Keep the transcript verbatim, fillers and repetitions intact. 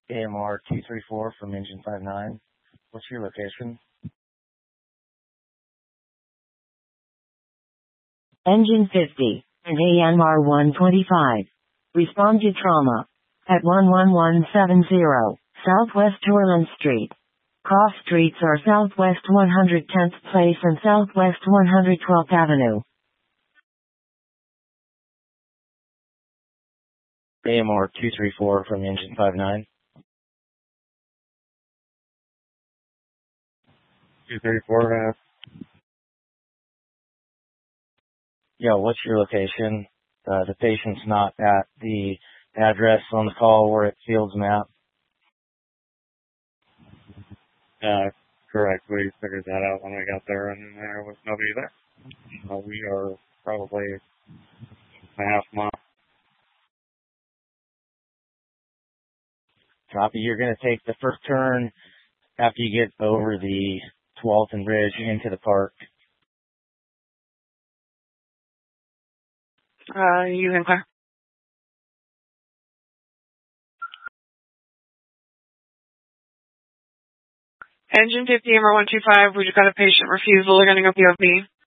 A M R two three four from Engine five nine. What's your location? Engine fifty and A M R one twenty-five. Respond to trauma at one one one seven zero Southwest Orland Street. Cross streets are Southwest one hundred tenth Place and Southwest one hundred twelfth Avenue. A M R two three four from Engine five nine. two three four, uh, yeah, what's your location? Uh, the patient's not at the address on the call or at Fields Map. Uh, correct. We figured that out when we got there, and there was nobody there. Uh, we are probably a half mile. Copy. You're going to take the first turn after you get over the Tualatin Bridge into the park. Uh, you can clear. Engine fifty, M R one two five, we just got a patient refusal. They're going to go P O V.